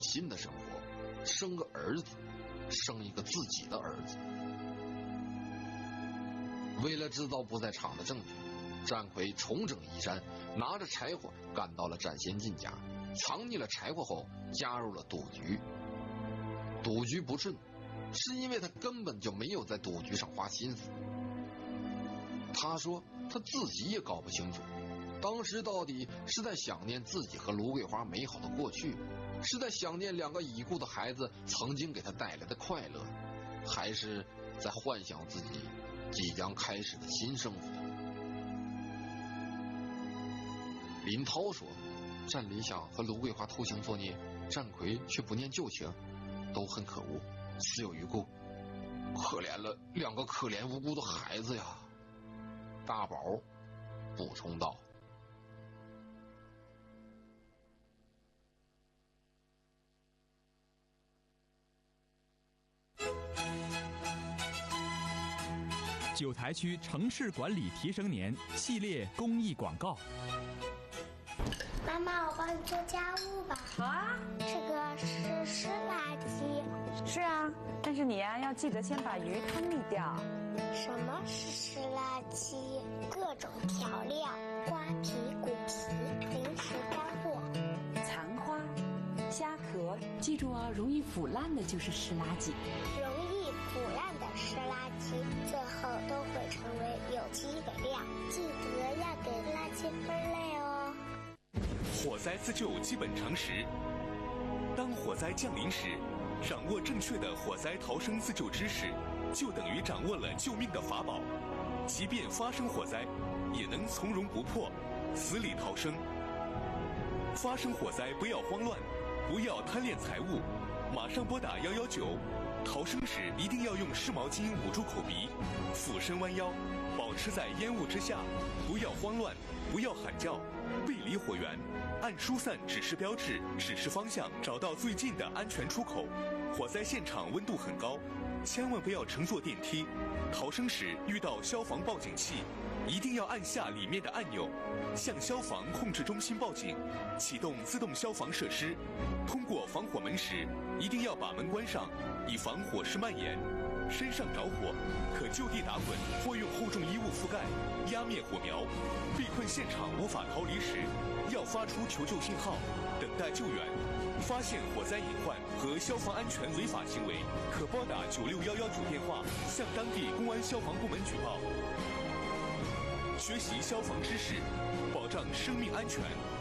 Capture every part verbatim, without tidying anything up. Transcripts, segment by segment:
新的生活，生个儿子，生一个自己的儿子。为了制造不在场的证据，战魁重整衣衫，拿着柴火赶到了战先进家，藏匿了柴火后加入了赌局。赌局不顺，是因为他根本就没有在赌局上花心思。他说他自己也搞不清楚，当时到底是在想念自己和卢桂花美好的过去，是在想念两个已故的孩子曾经给他带来的快乐，还是在幻想自己即将开始的新生活。林涛说，战理想和卢桂花偷情作孽，战魁却不念旧情，都很可恶，死有余辜，可怜了两个可怜无辜的孩子呀。大宝补充道。 九台区城市管理提升年系列公益广告。 妈妈，我帮你做家务吧。 好啊。 这个是湿垃圾。 是啊，但是你呀、啊、要记得先把鱼汤沥掉。 什么是湿垃圾？各种调料、瓜皮、骨皮、零食干货、 残花、虾壳，记住啊，容易腐烂的就是湿垃圾。 容易腐烂的湿垃圾，最后都会成为有机肥料。记得要给垃圾分类哦。 火灾自救基本常识：当火灾降临时，掌握正确的火灾逃生自救知识，就等于掌握了救命的法宝。即便发生火灾，也能从容不迫，死里逃生。发生火灾不要慌乱，不要贪恋财物，马上拨打一一九。逃生时一定要用湿毛巾捂住口鼻，俯身弯腰，保持在烟雾之下，不要慌乱，不要喊叫，背离火源，按疏散指示标志指示方向，找到最近的安全出口。火灾现场温度很高，千万不要乘坐电梯。逃生时遇到消防报警器，一定要按下里面的按钮，向消防控制中心报警，启动自动消防设施。通过防火门时，一定要把门关上，以防火势蔓延。身上着火，可就地打滚或用厚重衣物覆盖，压灭火苗。被困现场无法逃离时，要发出求救信号，等待救援。发现火灾隐患和消防安全违法行为，可拨打九六一一九电话向当地公安消防部门举报。学习消防知识，保障生命安全。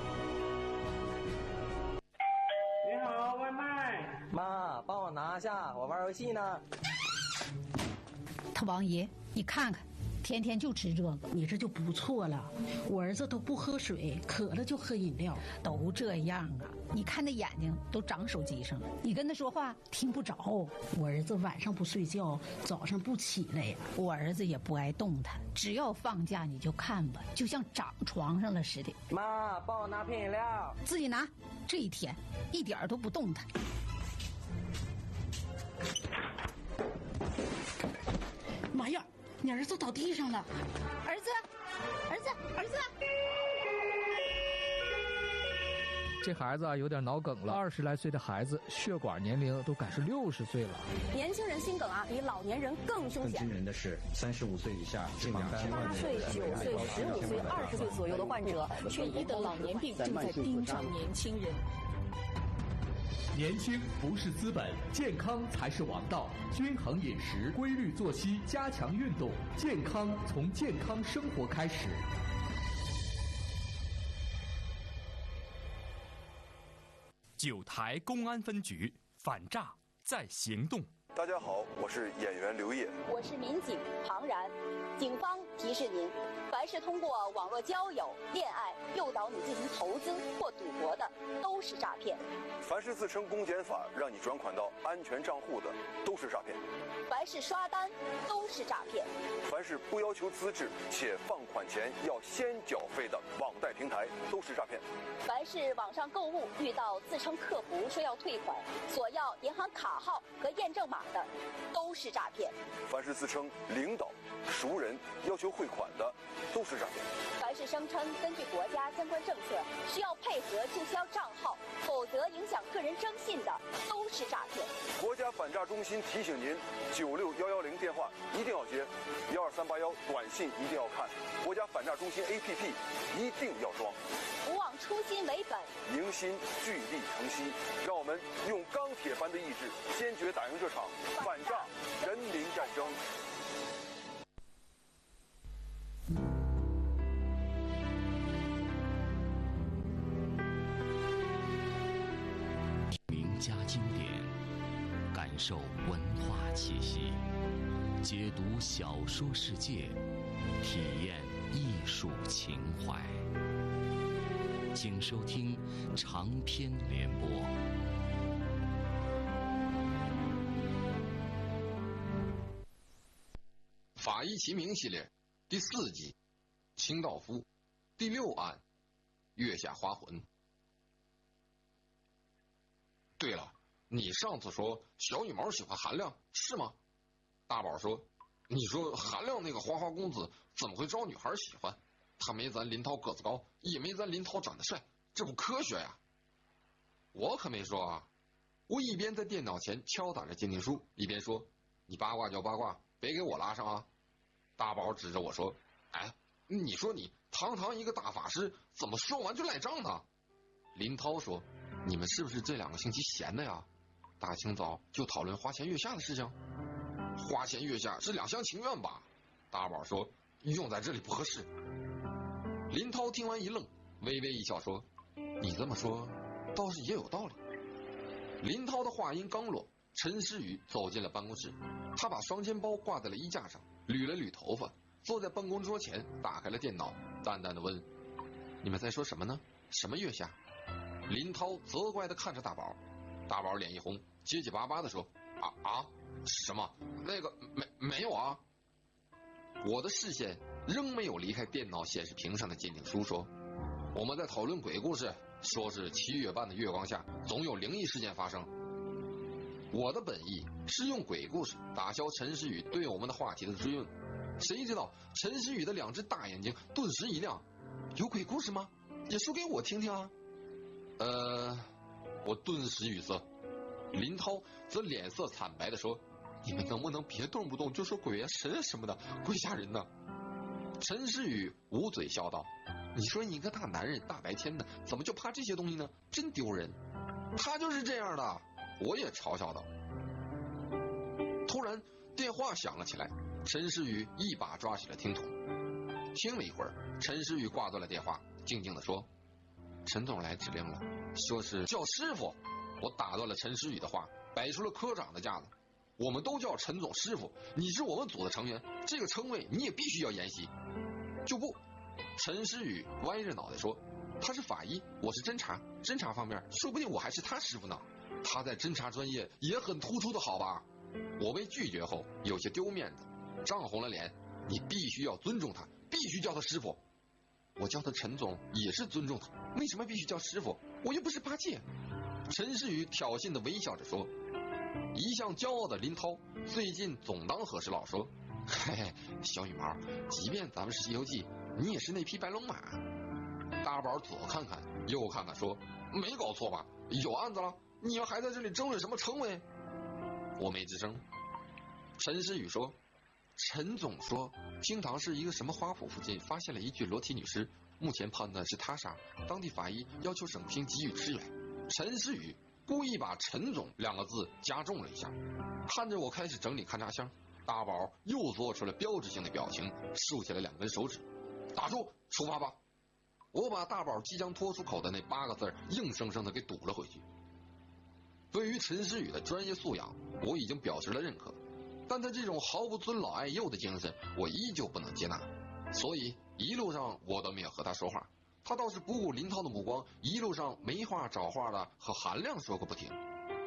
你好，外卖。 妈，帮我拿下，我玩游戏呢。 他王爷，你看看，天天就吃这个， 你这就不错了。我儿子都不喝水，渴了就喝饮料， 都这样啊。你看那眼睛都长手机上了，你跟他说话听不着。 我儿子晚上不睡觉，早上不起来呀。 我儿子也不爱动弹，只要放假你就看吧，就像长床上了似的。 妈，帮我拿瓶饮料。 自己拿。这一天一点都不动弹。 妈呀，你儿子倒地上了！ 儿子，儿子，儿子！ 这孩子啊有点脑梗了，二十来岁的孩子血管年龄都赶是六十岁了。 年轻人心梗啊，比老年人更凶险。 更惊人的是，三十五岁以下、 十八岁、九岁、十五岁、二十岁左右的患者，缺一的老年病正在盯上年轻人。 年轻不是资本，健康才是王道。均衡饮食，规律作息，加强运动，健康从健康生活开始。九台公安分局反诈在行动。 大家好，我是演员刘烨， 我是民警庞然。警方提示您，凡是通过网络交友、恋爱诱导你进行投资或赌博的，都是诈骗。 凡是自称公检法让你转款到安全账户的，都是诈骗。 凡是刷单，都是诈骗。 凡是不要求资质且放款前要先缴费的网贷平台，都是诈骗。 凡是网上购物遇到自称客服说要退款，索要银行卡号和验证码的，都是诈骗。 凡是自称领导、熟人要求汇款的， 都是诈骗。 凡是声称根据国家相关政策需要配合注销账号，否则影响个人征信的，都是诈骗。 国家反诈中心提醒您：九六幺幺零电话一定要接，幺二三八幺短信一定要看，国家反诈中心 A P P 一定要装。 不忘初心为本， 迎新聚力成西，让我们用钢铁般的意志，坚决打赢这场反诈人民战争。 名家经典，感受文化气息，解读小说世界，体验艺术情怀。请收听长篇联播。 法医齐名系列第四集，清道夫，第六案，月下花魂。对了，你上次说小羽毛喜欢韩亮是吗？大宝说，你说韩亮那个花花公子怎么会招女孩喜欢？他没咱林涛个子高，也没咱林涛长得帅，这不科学呀。我可没说啊，我一边在电脑前敲打着鉴定书，一边说，你八卦就八卦，别给我拉上啊。大宝指着我说，哎，你说你堂堂一个大法师，怎么说完就赖账呢？林涛说，你们是不是这两个星期闲的呀？大清早就讨论花前月下的事情？花前月下是两厢情愿吧？大宝说，用在这里不合适。林涛听完一愣，微微一笑说，你这么说倒是也有道理。林涛的话音刚落，陈诗雨走进了办公室，他把双肩包挂在了衣架上，捋了捋头发，坐在办公桌前，打开了电脑，淡淡的问，你们在说什么呢？什么月下？林涛责怪的看着大宝，大宝脸一红，结结巴巴的说，啊啊，什么？那个没没有啊。我的视线仍没有离开电脑显示屏上的鉴定书，说，我们在讨论鬼故事，说是七月半的月光下总有灵异事件发生。我的本意是用鬼故事打消陈诗雨对我们的话题的追问，谁知道陈诗雨的两只大眼睛顿时一亮，有鬼故事吗？也说给我听听啊。呃，我顿时语塞。林涛则脸色惨白的说，你们能不能别动不动就说鬼啊神啊什么的，怪吓人的。陈诗雨捂嘴笑道，你说你一个大男人大白天的怎么就怕这些东西呢？真丢人。他就是这样的，我也嘲笑道。突然电话响了起来，陈诗雨一把抓起了听筒，听了一会儿，陈诗雨挂断了电话，静静地说，陈总来指令了，说是叫师傅。我打断了陈诗雨的话，摆出了科长的架子，我们都叫陈总师傅，你是我们组的成员，这个称谓你也必须要沿袭。就不，陈诗雨歪着脑袋说，他是法医，我是侦查，侦查方面说不定我还是他师傅呢，他在侦查专业也很突出的好吧。我被拒绝后有些丢面子，涨红了脸，你必须要尊重他，必须叫他师傅。我叫他陈总也是尊重他，为什么必须叫师傅？我又不是八戒。陈诗雨挑衅的微笑着说。一向骄傲的林涛最近总当和事佬，说，嘿嘿，小羽毛，即便咱们是西游记，你也是那匹白龙马。大宝左看看右看看说，没搞错吧？有案子了，你们还在这里争论什么称谓？我没吱声。陈诗雨说，陈总说厅堂市一个什么花圃附近发现了一具裸体女尸，目前判断是他杀，当地法医要求省厅给予支援。陈诗雨故意把陈总两个字加重了一下，看着我开始整理勘察箱，大宝又做出了标志性的表情，竖起了两根手指，打住，出发吧。我把大宝即将拖出口的那八个字硬生生的给堵了回去。对于陈诗雨的专业素养，我已经表示了认可，但他这种毫不尊老爱幼的精神，我依旧不能接纳，所以一路上我都没有和他说话。他倒是不顾林涛的目光，一路上没话找话的和韩亮说个不停。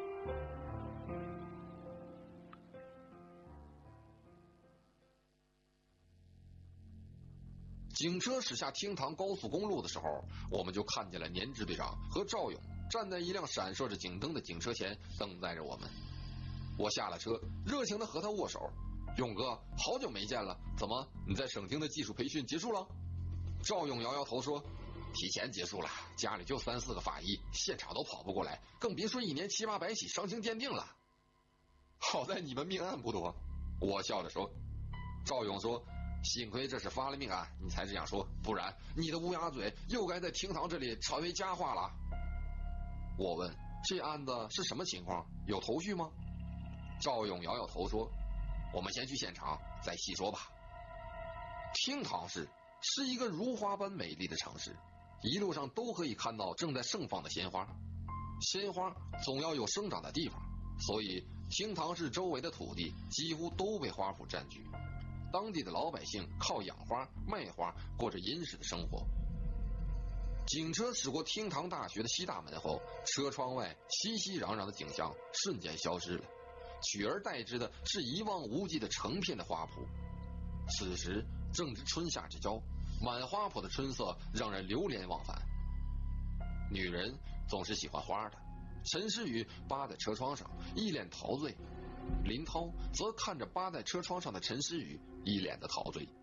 警车驶下厅堂高速公路的时候，我们就看见了年支队长和赵勇站在一辆闪烁着警灯的警车前等待着我们。我下了车，热情的和他握手， 勇哥，好久没见了，怎么你在省厅的技术培训结束了？赵勇摇摇头说，提前结束了，家里就三四个法医，现场都跑不过来，更别说一年七八百起伤情鉴定了。好在你们命案不多，我笑着说。赵勇说，幸亏这是发了命案，你才这样说，不然你的乌鸦嘴又该在厅堂这里传为佳话了。我问，这案子是什么情况？有头绪吗？赵勇摇摇头说，我们先去现场再细说吧。厅堂市是一个如花般美丽的城市，一路上都可以看到正在盛放的鲜花。鲜花总要有生长的地方，所以厅堂市周围的土地几乎都被花圃占据。当地的老百姓靠养花卖花过着殷实的生活。警车驶过厅堂大学的西大门后，车窗外熙熙攘攘的景象瞬间消失了，取而代之的是一望无际的成片的花圃。此时正值春夏之交，满花圃的春色让人流连忘返。女人总是喜欢花的，陈诗雨扒在车窗上一脸陶醉，林涛则看着扒在车窗上的陈诗雨一脸的陶醉。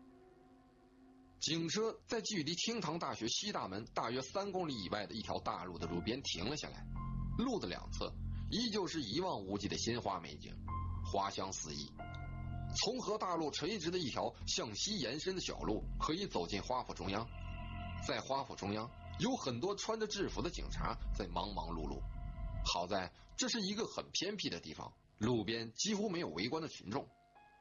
警车在距离厅堂大学西大门大约三公里以外的一条大路的路边停了下来，路的两侧依旧是一望无际的鲜花美景，花香四溢。从河大路垂直的一条向西延伸的小路可以走进花圃中央，在花圃中央有很多穿着制服的警察在忙忙碌碌。好在这是一个很偏僻的地方，路边几乎没有围观的群众。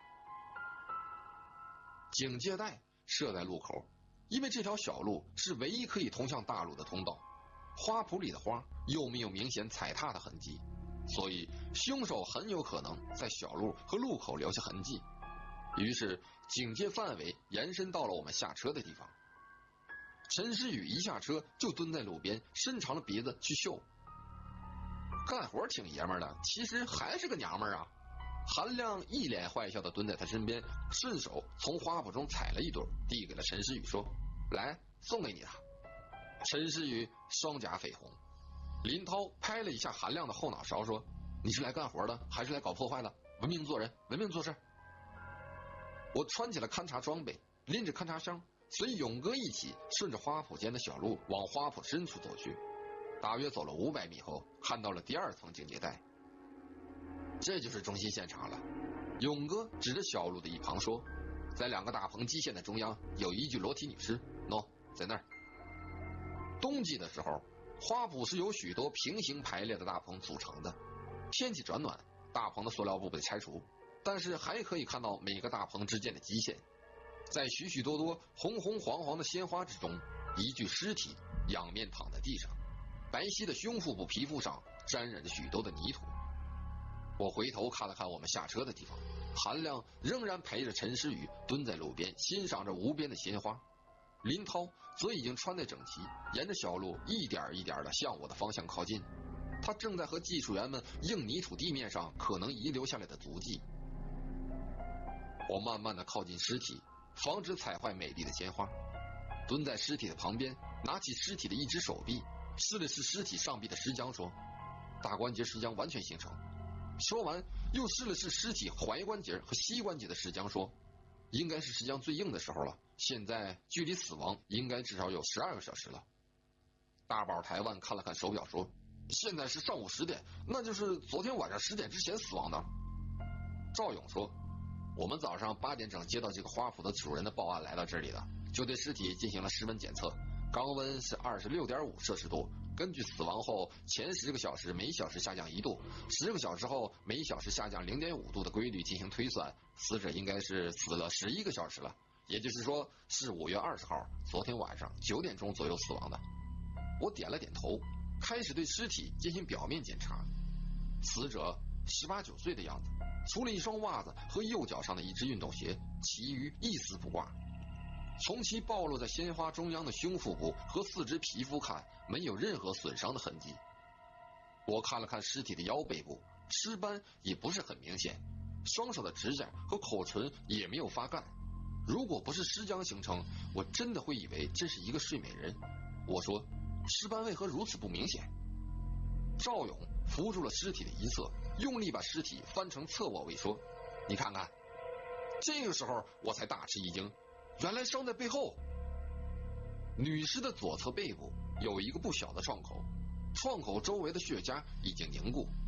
警戒带设在路口，因为这条小路是唯一可以通向大路的通道。花圃里的花又没有明显踩踏的痕迹，所以凶手很有可能在小路和路口留下痕迹。于是警戒范围延伸到了我们下车的地方。陈诗雨一下车就蹲在路边，伸长了鼻子去嗅。干活挺爷们儿的，其实还是个娘们儿啊。韩亮一脸坏笑的蹲在他身边，顺手从花圃中采了一朵，递给了陈诗雨说，来，送给你的。陈诗雨双颊绯红。林涛拍了一下韩亮的后脑勺说，你是来干活的还是来搞破坏的？文明做人，文明做事。我穿起了勘察装备，拎着勘察箱，随勇哥一起顺着花圃间的小路往花圃深处走去。大约走了五百米后，看到了第二层警戒带。这就是中心现场了。勇哥指着小路的一旁说，在两个大棚基线的中央有一具裸体女尸，喏，在那儿。冬季的时候，花圃是由许多平行排列的大棚组成的。天气转暖，大棚的塑料布被拆除，但是还可以看到每个大棚之间的基线。在许许多多红红黄黄的鲜花之中，一具尸体仰面躺在地上，白皙的胸腹部皮肤上沾染着许多的泥土。我回头看了看我们下车的地方，韩亮仍然陪着陈诗雨蹲在路边欣赏着无边的鲜花，林涛则已经穿戴整齐，沿着小路一点一点的向我的方向靠近。他正在和技术员们硬泥土地面上可能遗留下来的足迹。我慢慢的靠近尸体，防止踩坏美丽的鲜花，蹲在尸体的旁边，拿起尸体的一只手臂，试了试尸体上臂的尸僵，说，大关节尸僵完全形成。说完又试了试尸体踝关节和膝关节的尸僵，说，应该是尸僵最硬的时候了，现在距离死亡应该至少有十二个小时了。大宝台湾看了看手表说，现在是上午十点，那就是昨天晚上十点之前死亡的。赵勇说，我们早上八点整接到这个花圃的主人的报案，来到这里的，就对尸体进行了室温检测，肛温是 二十六点五摄氏度，根据死亡后前十个小时每小时下降一度，十个小时后每小时下降 零点五度的规律进行推算，死者应该是死了十一个小时了，也就是说是五月二十号昨天晚上九点钟左右死亡的。我点了点头，开始对尸体进行表面检查。死者十八九岁的样子，除了一双袜子和右脚上的一只运动鞋，其余一丝不挂。从其暴露在鲜花中央的胸腹部和四肢皮肤看，没有任何损伤的痕迹。我看了看尸体的腰背部，尸斑也不是很明显，双手的指甲和口唇也没有发干。如果不是尸僵形成，我真的会以为这是一个睡美人。我说，尸斑为何如此不明显？赵勇扶住了尸体的一侧，用力把尸体翻成侧卧位，说，你看看， 这个时候我才大吃一惊，原来伤在背后。女尸的左侧背部有一个不小的创口，创口周围的血痂已经凝固，